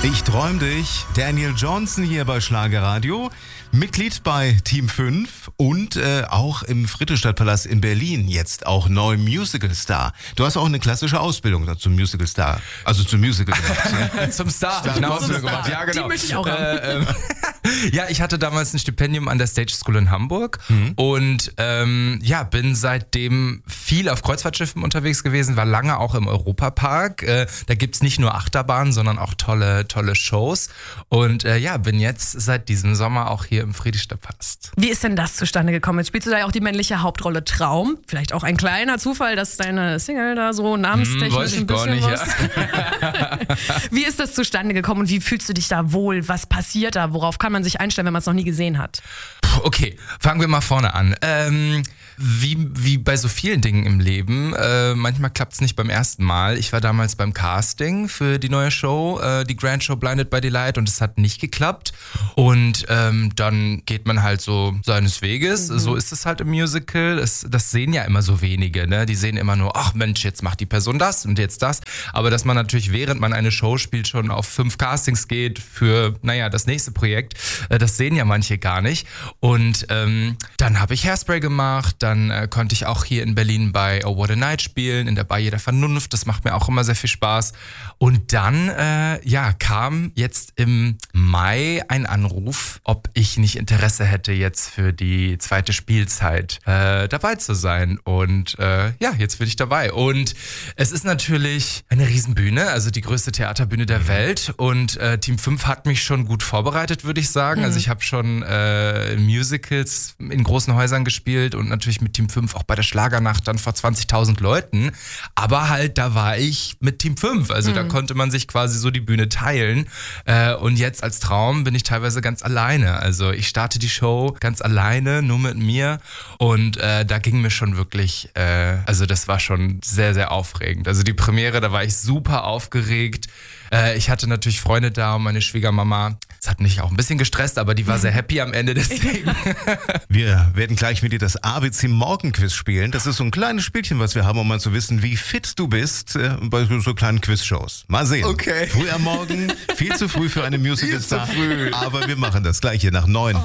Ich träum dich. Daniel Johnson hier bei Schlagerradio. Mitglied bei Team 5 und auch im Friedrichstadtpalast in Berlin jetzt auch neu Musicalstar. Du hast auch eine klassische Ausbildung zum Musicalstar, also zum Musical gemacht. Ja? Zum Star habe ich eine Ausbildung gemacht. Ja, genau. Die möchte ich auch haben. Ja, ich hatte damals ein Stipendium an der Stage School in Hamburg und bin seitdem viel auf Kreuzfahrtschiffen unterwegs gewesen, war lange auch im Europapark. Da gibt's nicht nur Achterbahnen, sondern auch tolle Shows und bin jetzt seit diesem Sommer auch hier im Friedrichstadtpalast. Wie ist denn das zustande gekommen? Jetzt spielst du da ja auch die männliche Hauptrolle Traum. Vielleicht auch ein kleiner Zufall, dass deine Single da so namenstechnisch weiß ich ein bisschen gar nicht, was. Wie ist das zustande gekommen und wie fühlst du dich da wohl? Was passiert da? Worauf kann man sich einstellen, wenn man es noch nie gesehen hat? Okay, fangen wir mal vorne an. Wie bei so vielen Dingen im Leben, manchmal klappt es nicht beim ersten Mal. Ich war damals beim Casting für die neue Show, die Grand Show Blinded by Delight, und es hat nicht geklappt. Und dann geht man halt so seines Weges. So ist es halt im Musical. Das sehen ja immer so wenige, ne? Die sehen immer nur, ach Mensch, jetzt macht die Person das und jetzt das. Aber dass man natürlich, während man eine Show spielt, schon auf 5 Castings geht für, das nächste Projekt, das sehen ja manche gar nicht. Und dann habe ich Hairspray gemacht, dann konnte ich auch hier in Berlin bei Oh What a Night spielen, in der Bar jeder Vernunft, das macht mir auch immer sehr viel Spaß. Und dann kam jetzt im Mai ein Anruf, ob ich nicht Interesse hätte, jetzt für die zweite Spielzeit dabei zu sein. Und jetzt bin ich dabei. Und es ist natürlich eine Riesenbühne, also die größte Theaterbühne der Welt. Und Team 5 hat mich schon gut vorbereitet, würde ich sagen. Also ich habe schon Musicals in großen Häusern gespielt und natürlich mit Team 5 auch bei der Schlagernacht dann vor 20.000 Leuten. Aber halt, da war ich mit Team 5. Also da konnte man sich quasi so die Bühne teilen. Und jetzt als Traum bin ich teilweise ganz alleine. Also ich starte die Show ganz alleine, nur mit mir. Und da ging mir schon wirklich, das war schon sehr, sehr aufregend. Also die Premiere, da war ich super aufgeregt. Ich hatte natürlich Freunde da und meine Schwiegermama. Das hat mich auch ein bisschen gestresst, aber die war sehr happy am Ende, deswegen. Wir werden gleich mit dir das ABC Morgenquiz spielen. Das ist so ein kleines Spielchen, was wir haben, um mal zu wissen, wie fit du bist bei so kleinen Quizshows. Mal sehen. Okay. Früh am Morgen, viel zu früh für eine Musical-Star. Aber wir machen das gleich hier nach 9.